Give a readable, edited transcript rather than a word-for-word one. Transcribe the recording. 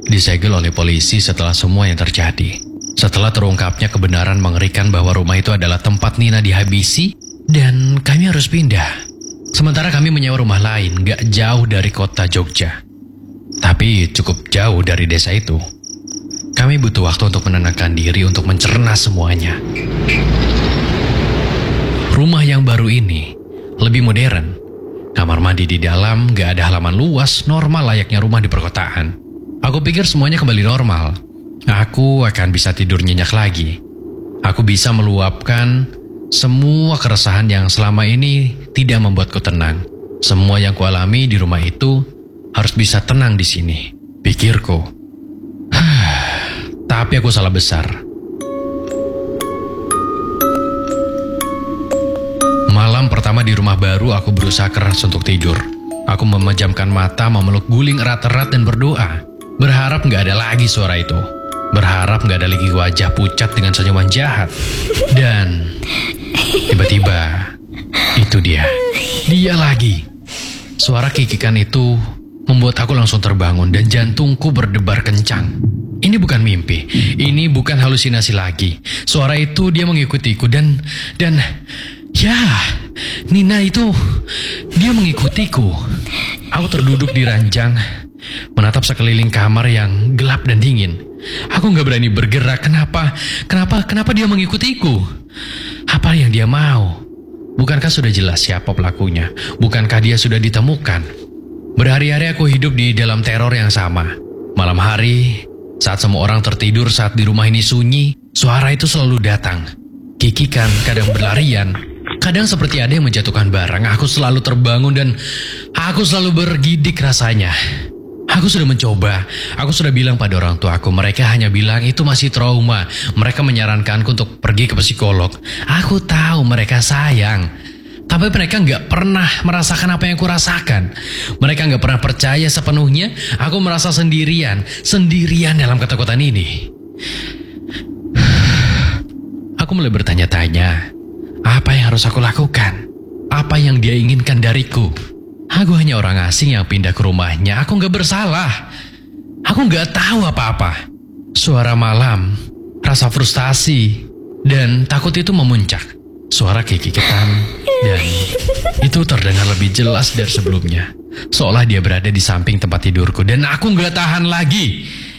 disegel oleh polisi setelah semua yang terjadi. Setelah terungkapnya kebenaran mengerikan bahwa rumah itu adalah tempat Nina dihabisi dan kami harus pindah. Sementara kami menyewa rumah lain gak jauh dari kota Jogja, tapi cukup jauh dari desa itu. Kami butuh waktu untuk menenangkan diri untuk mencerna semuanya. Rumah yang baru ini lebih modern. Kamar mandi di dalam, gak ada halaman luas, normal layaknya rumah di perkotaan. Aku pikir semuanya kembali normal. Aku akan bisa tidur nyenyak lagi. Aku bisa meluapkan semua keresahan yang selama ini tidak membuatku tenang. Semua yang kualami di rumah itu harus bisa tenang di sini, pikirku. Tapi aku salah besar. Malam pertama di rumah baru, aku berusaha keras untuk tidur. Aku memejamkan mata, memeluk guling erat-erat dan berdoa. Berharap gak ada lagi suara itu. Berharap gak ada lagi wajah pucat dengan senyuman jahat. Dan tiba-tiba, itu dia. Dia lagi. Suara kikikan itu membuat aku langsung terbangun dan jantungku berdebar kencang. Ini bukan mimpi. Ini bukan halusinasi lagi. Suara itu dia mengikutiku dan ya, Nina itu, dia mengikutiku. Aku terduduk di ranjang, menatap sekeliling kamar yang gelap dan dingin. Aku gak berani bergerak. Kenapa dia mengikutiku? Apa yang dia mau? Bukankah sudah jelas siapa pelakunya? Bukankah dia sudah ditemukan? Berhari-hari aku hidup di dalam teror yang sama. Malam hari, saat semua orang tertidur, saat di rumah ini sunyi, suara itu selalu datang. Kikikan, kadang berlarian. Kadang seperti ada yang menjatuhkan barang. Aku selalu terbangun dan aku selalu bergidik rasanya. Aku sudah mencoba. Aku sudah bilang pada orang tua aku. Mereka hanya bilang itu masih trauma. Mereka menyarankanku untuk pergi ke psikolog. Aku tahu mereka sayang. Tapi mereka gak pernah merasakan apa yang kurasakan. Mereka gak pernah percaya sepenuhnya. Aku merasa sendirian. Sendirian dalam ketakutan ini. Aku mulai bertanya-tanya. Apa yang harus aku lakukan? Apa yang dia inginkan dariku? Aku hanya orang asing yang pindah ke rumahnya. Aku gak bersalah. Aku gak tahu apa-apa. Suara malam, rasa frustasi, dan takut itu memuncak. Suara kikikan, dan itu terdengar lebih jelas dari sebelumnya. Seolah dia berada di samping tempat tidurku, dan aku gak tahan lagi.